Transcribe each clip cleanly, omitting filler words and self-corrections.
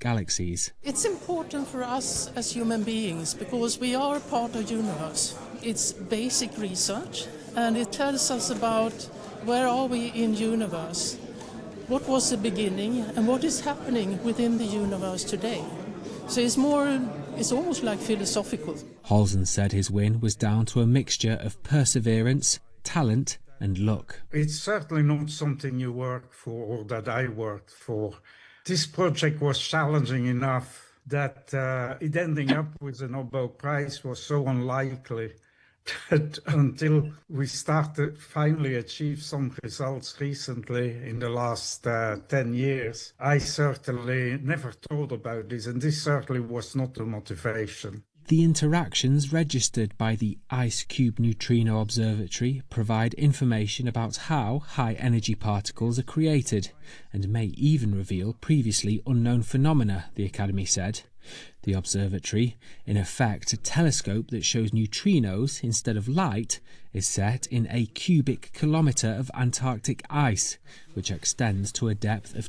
galaxies. It's important for us as human beings because we are part of the universe. It's basic research and it tells us about where are we in the universe, what was the beginning and what is happening within the universe today. So it's almost like philosophical. Halsen said his win was down to a mixture of perseverance, talent and luck. It's certainly not something you work for or that I worked for. This project was challenging enough that it ending up with a Nobel Prize was so unlikely that until we started finally achieve some results recently in the last 10 years, I certainly never thought about this, and this certainly was not the motivation. The interactions registered by the IceCube Neutrino Observatory provide information about how high-energy particles are created and may even reveal previously unknown phenomena, the Academy said. The observatory, in effect a telescope that shows neutrinos instead of light, is set in a cubic kilometre of Antarctic ice, which extends to a depth of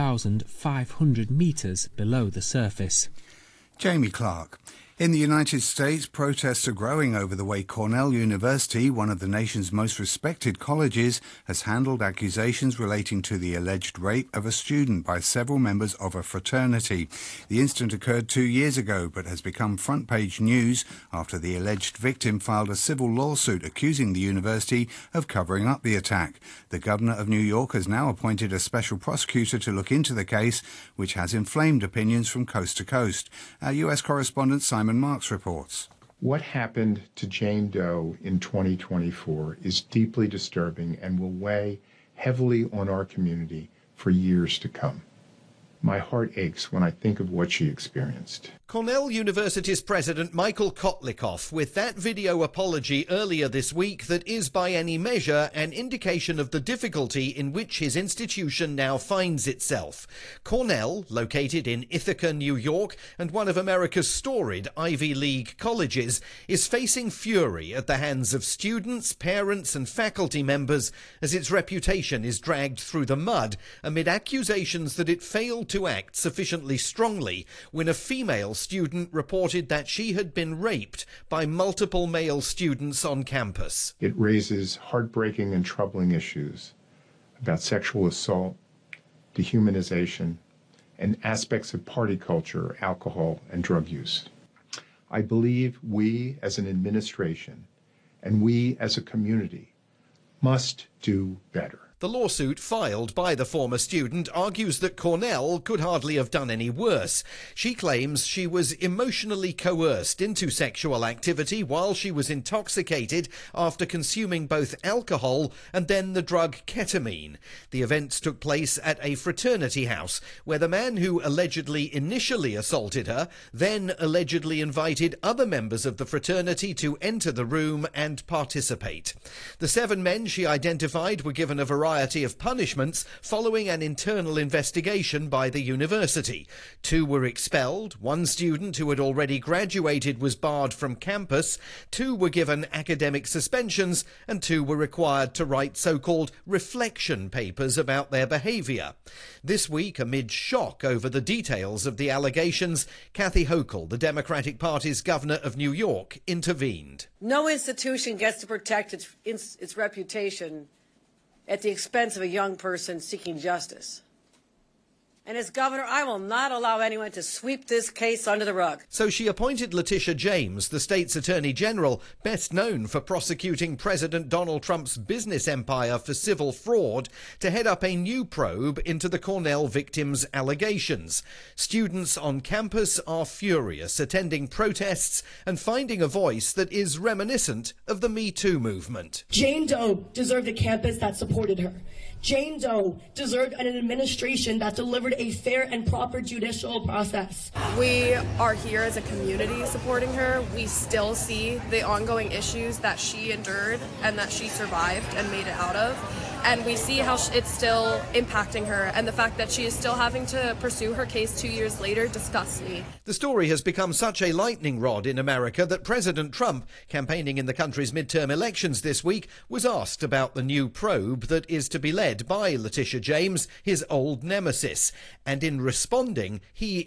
2,500 metres below the surface. Jamie Clark. In the United States, protests are growing over the way Cornell University, one of the nation's most respected colleges, has handled accusations relating to the alleged rape of a student by several members of a fraternity. The incident occurred 2 years ago, but has become front-page news after the alleged victim filed a civil lawsuit accusing the university of covering up the attack. The governor of New York has now appointed a special prosecutor to look into the case, which has inflamed opinions from coast to coast. Our U.S. correspondent Simon Marks reports. What happened to Jane Doe in 2024 is deeply disturbing and will weigh heavily on our community for years to come. My heart aches when I think of what she experienced. Cornell University's president Michael Kotlikoff with that video apology earlier this week that is by any measure an indication of the difficulty in which his institution now finds itself. Cornell, located in Ithaca, New York, and one of America's storied Ivy League colleges, is facing fury at the hands of students, parents and faculty members as its reputation is dragged through the mud amid accusations that it failed to act sufficiently strongly when a female student reported that she had been raped by multiple male students on campus. It raises heartbreaking and troubling issues about sexual assault, dehumanization, and aspects of party culture, alcohol, and drug use. I believe we as an administration and we as a community must do better. The lawsuit filed by the former student argues that Cornell could hardly have done any worse. She claims she was emotionally coerced into sexual activity while she was intoxicated after consuming both alcohol and then the drug ketamine. The events took place at a fraternity house where the man who allegedly initially assaulted her then allegedly invited other members of the fraternity to enter the room and participate. The 7 men she identified were given a variety of punishments following an internal investigation by the university. 2 were expelled, 1 student who had already graduated was barred from campus, 2 were given academic suspensions, and 2 were required to write so-called reflection papers about their behaviour. This week, amid shock over the details of the allegations, Kathy Hochul, the Democratic Party's governor of New York, intervened. No institution gets to protect its reputation at the expense of a young person seeking justice. And as governor, I will not allow anyone to sweep this case under the rug. So she appointed Letitia James, the state's attorney general, best known for prosecuting President Donald Trump's business empire for civil fraud, to head up a new probe into the Cornell victims' allegations. Students on campus are furious, attending protests and finding a voice that is reminiscent of the Me Too movement. Jane Doe deserved a campus that supported her. Jane Doe deserved an administration that delivered a fair and proper judicial process. We are here as a community supporting her. We still see the ongoing issues that she endured and that she survived and made it out of. And we see how it's still impacting her, and the fact that she is still having to pursue her case 2 years later disgusts me. The story has become such a lightning rod in America that President Trump, campaigning in the country's midterm elections this week, was asked about the new probe that is to be led by Letitia James, his old nemesis. And in responding, he